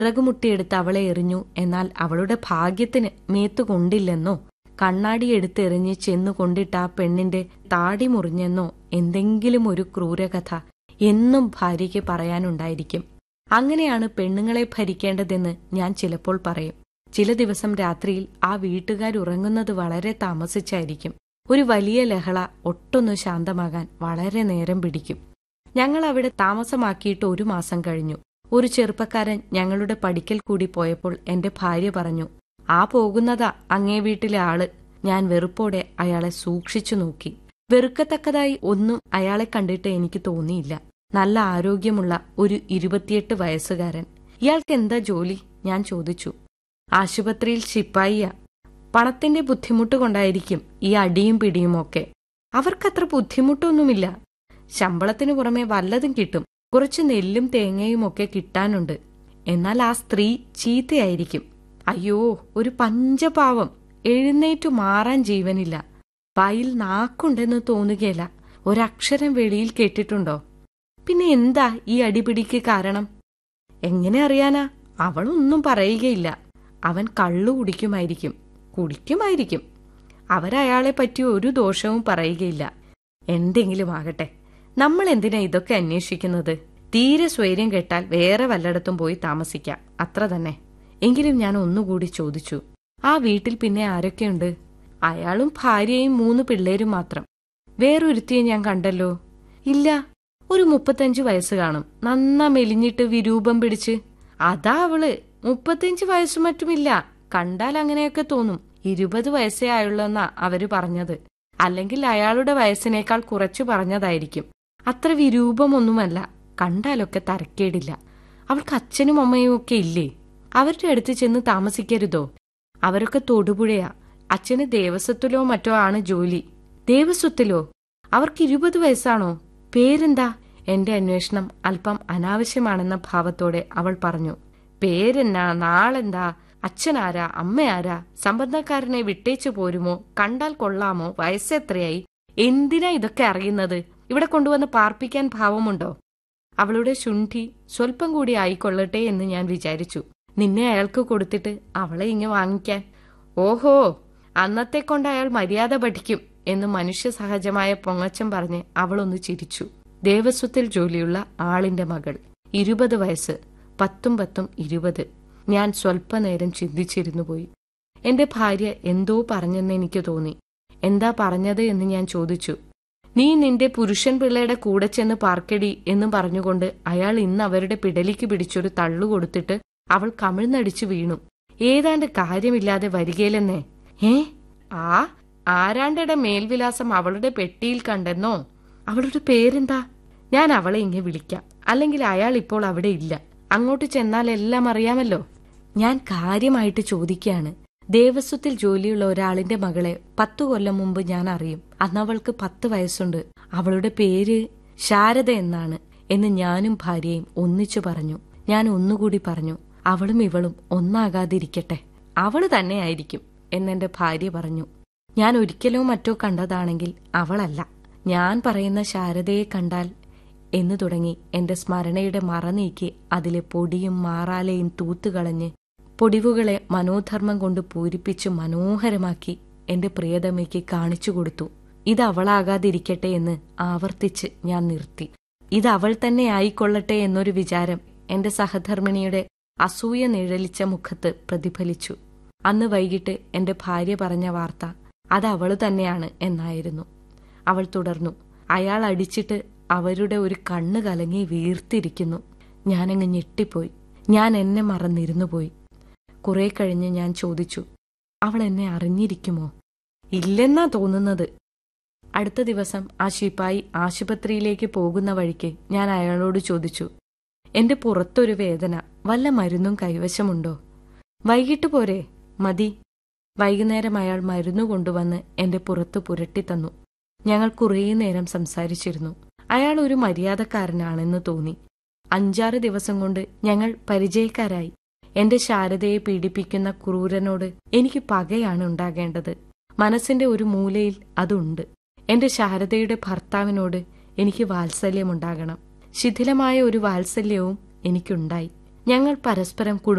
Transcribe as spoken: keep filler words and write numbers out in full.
വിറകുമുട്ടിയെടുത്ത് അവളെ എറിഞ്ഞു. എന്നാൽ അവളുടെ ഭാഗ്യത്തിന് മേത്തുകൊണ്ടില്ലെന്നോ, കണ്ണാടിയെടുത്തെറിഞ്ഞ് ചെന്നു കൊണ്ടിട്ട് ആ പെണ്ണിന്റെ താടി മുറിഞ്ഞെന്നോ എന്തെങ്കിലും ഒരു ക്രൂരകഥ എന്നും ഭാര്യയ്ക്ക് പറയാനുണ്ടായിരിക്കും. അങ്ങനെയാണ് പെണ്ണുങ്ങളെ ഭരിക്കേണ്ടതെന്ന് ഞാൻ ചിലപ്പോൾ പറയും. ചില ദിവസം രാത്രിയിൽ ആ വീട്ടുകാരുറങ്ങുന്നത് വളരെ താമസിച്ചായിരിക്കും. ഒരു വലിയ ലഹള ഒട്ടൊന്നു ശാന്തമാകാൻ വളരെ നേരം പിടിക്കും. ഞങ്ങൾ അവിടെ താമസമാക്കിയിട്ട് ഒരു മാസം കഴിഞ്ഞു. ഒരു ചെറുപ്പക്കാരൻ ഞങ്ങളുടെ പടിക്കൽ കൂടി പോയപ്പോൾ എന്റെ ഭാര്യ പറഞ്ഞു, "ആ പോകുന്നതാ അങ്ങേ വീട്ടിലെ ആള്." ഞാൻ വെറുപ്പോടെ അയാളെ സൂക്ഷിച്ചു നോക്കി. വെറുക്കത്തക്കതായി ഒന്നും അയാളെ കണ്ടിട്ട് എനിക്ക് തോന്നിയില്ല. നല്ല ആരോഗ്യമുള്ള ഒരു ഇരുപത്തിയെട്ട് വയസ്സുകാരൻ. ഇയാൾക്ക് എന്താ ജോലി? ഞാൻ ചോദിച്ചു. ആശുപത്രിയിൽ ശിപ്പായിയാ. പണത്തിന്റെ ബുദ്ധിമുട്ട് കൊണ്ടായിരിക്കും ഈ അടിയും പിടിയുമൊക്കെ. അവർക്കത്ര ബുദ്ധിമുട്ടൊന്നുമില്ല. ശമ്പളത്തിനു പുറമെ വല്ലതും കിട്ടും. കുറച്ച് നെല്ലും തേങ്ങയും ഒക്കെ കിട്ടാനുണ്ട്. എന്നാൽ ആ സ്ത്രീ ചീത്തയായിരിക്കും. അയ്യോ, ഒരു പഞ്ചപാവം. എഴുന്നേറ്റു മാറാൻ ജീവനില്ല. വായിൽ നാക്കുണ്ടെന്ന് തോന്നുകയില്ല. ഒരക്ഷരം വെളിയിൽ കേട്ടിട്ടുണ്ടോ? പിന്നെ എന്താ ഈ അടിപിടിക്ക് കാരണം? എങ്ങനെ അറിയാനാ? അവളൊന്നും പറയുകയില്ല. അവൻ കള്ളു കുടിക്കുമായിരിക്കും. കുടിക്കുമായിരിക്കും. അവരയാളെ പറ്റി ഒരു ദോഷവും പറയുകയില്ല. എന്തെങ്കിലും ആകട്ടെ, നമ്മൾ എന്തിനാ ഇതൊക്കെ അന്വേഷിക്കുന്നത്? തീരെ സ്വൈര്യം കെട്ടാൽ വേറെ വല്ലയിടത്തും പോയി താമസിക്കാം, അത്ര തന്നെ. എങ്കിലും ഞാൻ ഒന്നുകൂടി ചോദിച്ചു, ആ വീട്ടിൽ പിന്നെ ആരൊക്കെയുണ്ട്? അയാളും ഭാര്യയും മൂന്ന് പിള്ളേരും മാത്രം. വേറൊരുത്തിയെ ഞാൻ കണ്ടല്ലോ. ഇല്ല, ഒരു മുപ്പത്തഞ്ചു വയസ്സ് കാണും. നന്നാ മെലിഞ്ഞിട്ട് വിരൂപം പിടിച്ച്. അതാ അവള്. മുപ്പത്തഞ്ചു വയസ്സു മറ്റുമില്ല. കണ്ടാൽ അങ്ങനെയൊക്കെ തോന്നും. ഇരുപത് വയസ്സേ ആയുള്ളെന്നാ അവര് പറഞ്ഞത്. അല്ലെങ്കിൽ അയാളുടെ വയസ്സിനേക്കാൾ കുറച്ചു പറഞ്ഞതായിരിക്കും. അത്ര വിരൂപമൊന്നുമല്ല. കണ്ടാലൊക്കെ തരക്കേടില്ല. അവൾക്ക് അച്ഛനും അമ്മയും ഒക്കെ ഇല്ലേ? അവരുടെ അടുത്ത് ചെന്ന് താമസിക്കരുതോ? അവരൊക്കെ തൊടുപുഴയാ. അച്ഛന് ദേവസ്വത്തിലോ മറ്റോ ആണ് ജോലി. ദേവസ്വത്തിലോ? അവർക്ക് ഇരുപത് വയസ്സാണോ? പേരെന്താ? എന്റെ അന്വേഷണം അല്പം അനാവശ്യമാണെന്ന ഭാവത്തോടെ അവൾ പറഞ്ഞു. പേരെന്നാ, നാളെന്താ, അച്ഛനാരാ, അമ്മയാരാ, സംബന്ധക്കാരനെ വിട്ടേച്ചു പോരുമോ, കണ്ടാൽ കൊള്ളാമോ, വയസ്സെത്രയായി, എന്തിനാ ഇതൊക്കെ അറിയുന്നത്? ഇവിടെ കൊണ്ടുവന്ന് പാർപ്പിക്കാൻ ഭാവമുണ്ടോ? അവളുടെ ശുണ്ഠി സ്വൽപ്പം കൂടി ആയിക്കൊള്ളട്ടെ എന്ന് ഞാൻ വിചാരിച്ചു. നിന്നെ അയാൾക്ക് കൊടുത്തിട്ട് അവളെ ഇങ്ങ് വാങ്ങിക്കാൻ. ഓഹോ, അന്നത്തെ കൊണ്ട് അയാൾ മര്യാദ പഠിക്കും എന്ന് മനുഷ്യ സഹജമായ പൊങ്ങച്ചം പറഞ്ഞ് അവളൊന്ന് ചിരിച്ചു. ദേവസ്വത്തിൽ ജോലിയുള്ള ആളിന്റെ മകൾ. ഇരുപത് വയസ്സ്. പത്തും പത്തും ഇരുപത്. ഞാൻ സ്വൽപ്പനേരം ചിന്തിച്ചിരുന്നു പോയി. എന്റെ ഭാര്യ എന്തോ പറഞ്ഞെന്ന് എനിക്ക് തോന്നി. എന്താ പറഞ്ഞത് എന്ന് ഞാൻ ചോദിച്ചു. നീ നിന്റെ പുരുഷൻ പിള്ളയുടെ കൂടെ ചെന്ന് പാർക്കടി എന്നും പറഞ്ഞുകൊണ്ട് അയാൾ ഇന്ന് അവരുടെ പിടലിക്ക് പിടിച്ചൊരു തള്ളു കൊടുത്തിട്ട് അവൾ കമിഴ്ന്നടിച്ചു വീണു. ഏതാണ്ട് കാര്യമില്ലാതെ വരികയില്ലെന്നേ. ഏ ആ ആരാണ്ടയുടെ മേൽവിലാസം അവളുടെ പെട്ടിയിൽ കണ്ടെന്നോ? അവളുടെ പേരെന്താ? ഞാൻ അവളെ ഇങ്ങനെ വിളിക്കാം. അല്ലെങ്കിൽ അയാൾ ഇപ്പോൾ അവിടെ ഇല്ല. അങ്ങോട്ട് ചെന്നാൽ എല്ലാം അറിയാമല്ലോ. ഞാൻ കാര്യമായിട്ട് ചോദിക്കുകയാണ്. ദേവസ്വത്തിൽ ജോലിയുള്ള ഒരാളിന്റെ മകളെ പത്തു കൊല്ലം മുമ്പ് ഞാൻ അറിയും. അന്നവൾക്ക് പത്ത് വയസ്സുണ്ട്. അവളുടെ പേര് ശാരദ എന്നാണ് എന്ന് ഞാനും ഭാര്യയും ഒന്നിച്ചു പറഞ്ഞു. ഞാൻ ഒന്നുകൂടി പറഞ്ഞു, അവളും ഇവളും ഒന്നാകാതിരിക്കട്ടെ. അവള് തന്നെയായിരിക്കും എന്നെന്റെ ഭാര്യ പറഞ്ഞു. ഞാൻ ഒരിക്കലോ മറ്റോ കണ്ടതാണെങ്കിൽ അവളല്ല. ഞാൻ പറയുന്ന ശാരദയെ കണ്ടാൽ എന്നു തുടങ്ങി എന്റെ സ്മരണയുടെ മറ നീക്കി അതിലെ പൊടിയും മാറാലയും തൂത്തുകളഞ്ഞ് പൊടിവുകളെ മനോധർമ്മം കൊണ്ട് പൂരിപ്പിച്ച് മനോഹരമാക്കി എന്റെ പ്രിയതമയ്ക്ക് കാണിച്ചു കൊടുത്തു. ഇത് അവളാകാതിരിക്കട്ടെ എന്ന് ആവർത്തിച്ച് ഞാൻ നിർത്തി. ഇത് അവൾ തന്നെ ആയിക്കൊള്ളട്ടെ എന്നൊരു വിചാരം എന്റെ സഹധർമ്മിണിയുടെ അസൂയ നിഴലിച്ച മുഖത്ത് പ്രതിഫലിച്ചു. അന്ന് വൈകിട്ട് എന്റെ ഭാര്യ പറഞ്ഞ വാർത്ത അത് അവള് തന്നെയാണ് എന്നായിരുന്നു. അവൾ തുടർന്നു, അയാൾ അടിച്ചിട്ട് അവരുടെ ഒരു കണ്ണ് കലങ്ങി വീർത്തിരിക്കുന്നു. ഞാനങ്ങ് ഞെട്ടിപ്പോയി. ഞാൻ എന്നെ മറന്നിരുന്നു പോയി. കുറെ കഴിഞ്ഞ് ഞാൻ ചോദിച്ചു, അവൾ എന്നെ അറിഞ്ഞിരിക്കുമോ? ഇല്ലെന്നാ തോന്നുന്നത്. അടുത്ത ദിവസം ആ ശിപ്പായി ആശുപത്രിയിലേക്ക് പോകുന്ന വഴിക്ക് ഞാൻ അയാളോട് ചോദിച്ചു, എന്റെ പുറത്തൊരു വേദന, വല്ല മരുന്നും കൈവശമുണ്ടോ? വൈകിട്ട് പോരെ? മതി. വൈകുന്നേരം അയാൾ മരുന്നു കൊണ്ടുവന്ന് എന്റെ പുറത്ത് പുരട്ടിത്തന്നു. ഞങ്ങൾ കുറേ നേരം സംസാരിച്ചിരുന്നു. അയാൾ ഒരു മര്യാദക്കാരനാണെന്ന് തോന്നി. അഞ്ചാറ് ദിവസം കൊണ്ട് ഞങ്ങൾ പരിചയക്കാരായി. എന്റെ ശാരദയെ പീഡിപ്പിക്കുന്ന ക്രൂരനോട് എനിക്ക് പകയാണ് ഉണ്ടാകേണ്ടത്. മനസ്സിന്റെ ഒരു മൂലയിൽ അതുണ്ട്. എന്റെ ശാരദയുടെ ഭർത്താവിനോട് എനിക്ക് വാത്സല്യമുണ്ടാകണം. ശിഥിലമായ ഒരു വാത്സല്യവും എനിക്കുണ്ടായി. ഞങ്ങൾ പരസ്പരം